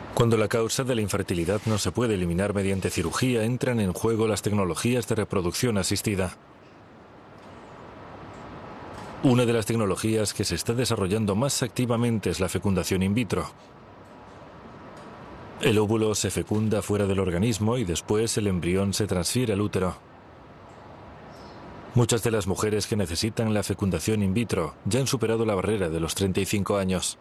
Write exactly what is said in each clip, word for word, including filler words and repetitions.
Cuando la causa de la infertilidad no se puede eliminar mediante cirugía, entran en juego las tecnologías de reproducción asistida. Una de las tecnologías que se está desarrollando más activamente es la fecundación in vitro. El óvulo se fecunda fuera del organismo y después el embrión se transfiere al útero. Muchas de las mujeres que necesitan la fecundación in vitro ya han superado la barrera de los treinta y cinco años.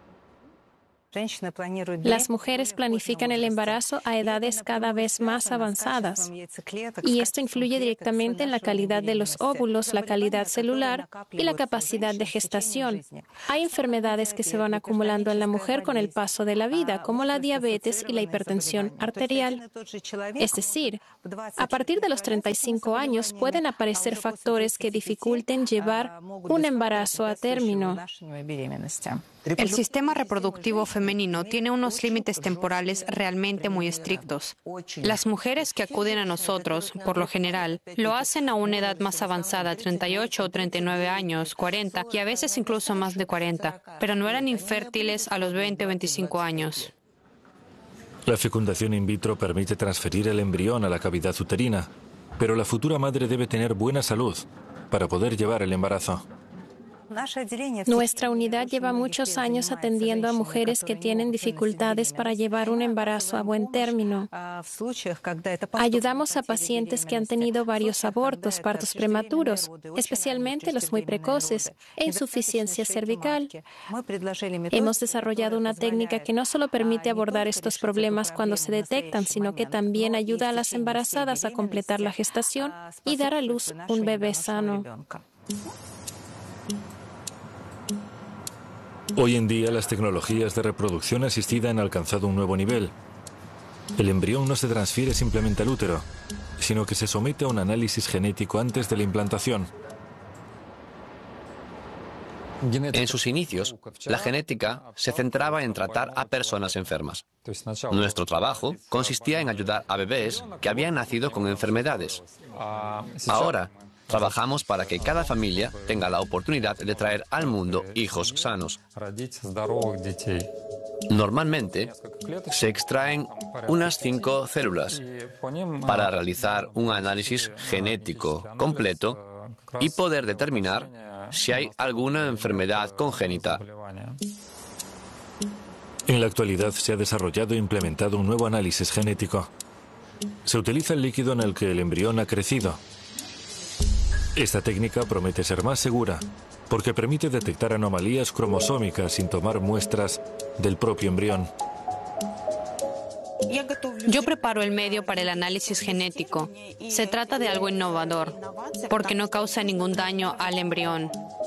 Las mujeres planifican el embarazo a edades cada vez más avanzadas, y esto influye directamente en la calidad de los óvulos, la calidad celular y la capacidad de gestación. Hay enfermedades que se van acumulando en la mujer con el paso de la vida, como la diabetes y la hipertensión arterial. Es decir, a partir de los treinta y cinco años pueden aparecer factores que dificulten llevar un embarazo a término. El sistema reproductivo femenino tiene unos límites temporales realmente muy estrictos. Las mujeres que acuden a nosotros, por lo general, lo hacen a una edad más avanzada, treinta y ocho o treinta y nueve años, cuarenta y a veces incluso más de cuarenta, pero no eran infértiles a los veinte o veinticinco años. La fecundación in vitro permite transferir el embrión a la cavidad uterina, pero la futura madre debe tener buena salud para poder llevar el embarazo. Nuestra unidad lleva muchos años atendiendo a mujeres que tienen dificultades para llevar un embarazo a buen término. Ayudamos a pacientes que han tenido varios abortos, partos prematuros, especialmente los muy precoces, e insuficiencia cervical. Hemos desarrollado una técnica que no solo permite abordar estos problemas cuando se detectan, sino que también ayuda a las embarazadas a completar la gestación y dar a luz un bebé sano. Hoy en día las tecnologías de reproducción asistida han alcanzado un nuevo nivel. El embrión no se transfiere simplemente al útero, sino que se somete a un análisis genético antes de la implantación. En sus inicios, la genética se centraba en tratar a personas enfermas. Nuestro trabajo consistía en ayudar a bebés que habían nacido con enfermedades. Ahora, trabajamos para que cada familia tenga la oportunidad de traer al mundo hijos sanos. Normalmente, se extraen unas cinco células para realizar un análisis genético completo y poder determinar si hay alguna enfermedad congénita. En la actualidad se ha desarrollado e implementado un nuevo análisis genético. Se utiliza el líquido en el que el embrión ha crecido. Esta técnica promete ser más segura porque permite detectar anomalías cromosómicas sin tomar muestras del propio embrión. Yo preparo el medio para el análisis genético. Se trata de algo innovador, porque no causa ningún daño al embrión.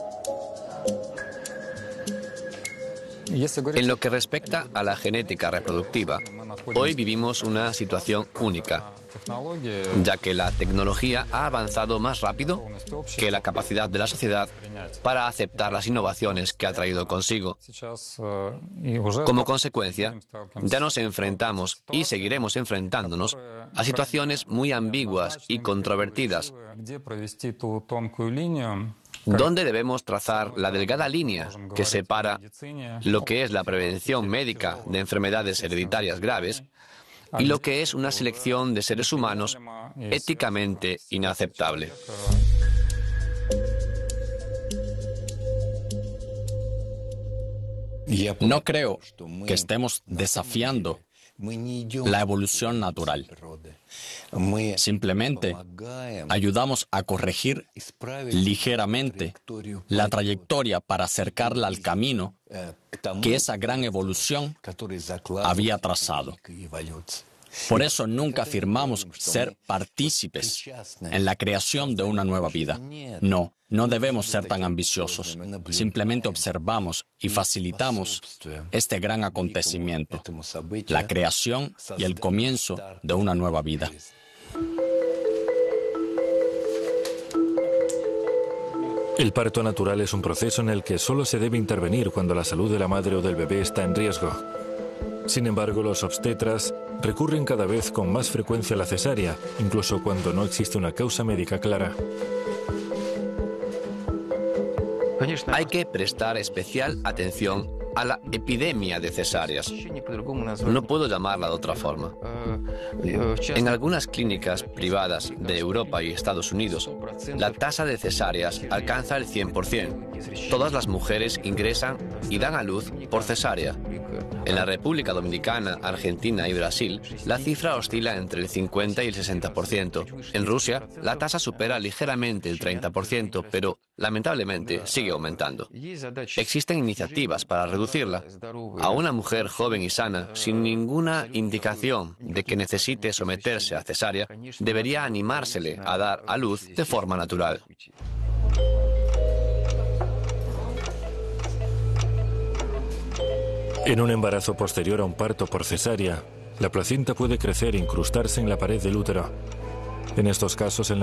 En lo que respecta a la genética reproductiva, hoy vivimos una situación única, ya que la tecnología ha avanzado más rápido que la capacidad de la sociedad para aceptar las innovaciones que ha traído consigo. Como consecuencia, ya nos enfrentamos y seguiremos enfrentándonos a situaciones muy ambiguas y controvertidas, donde debemos trazar la delgada línea que separa lo que es la prevención médica de enfermedades hereditarias graves y lo que es una selección de seres humanos éticamente inaceptable. No creo que estemos desafiando la evolución natural. Simplemente ayudamos a corregir ligeramente la trayectoria para acercarla al camino que esa gran evolución había trazado. Por eso nunca afirmamos ser partícipes en la creación de una nueva vida. No, no debemos ser tan ambiciosos. Simplemente observamos y facilitamos este gran acontecimiento, la creación y el comienzo de una nueva vida. El parto natural es un proceso en el que solo se debe intervenir cuando la salud de la madre o del bebé está en riesgo. Sin embargo, los obstetras recurren cada vez con más frecuencia a la cesárea, incluso cuando no existe una causa médica clara. Hay que prestar especial atención a la epidemia de cesáreas. No puedo llamarla de otra forma. En algunas clínicas privadas de Europa y Estados Unidos, la tasa de cesáreas alcanza el cien por cien. Todas las mujeres ingresan y dan a luz por cesárea. En la República Dominicana, Argentina y Brasil, la cifra oscila entre el cincuenta y el sesenta por ciento. En Rusia, la tasa supera ligeramente el treinta por ciento, pero lamentablemente sigue aumentando. Existen iniciativas para reducirla. A una mujer joven y sana, sin ninguna indicación de que necesite someterse a cesárea, debería animársele a dar a luz de forma natural. En un embarazo posterior a un parto por cesárea, la placenta puede crecer e incrustarse en la pared del útero. En estos casos, el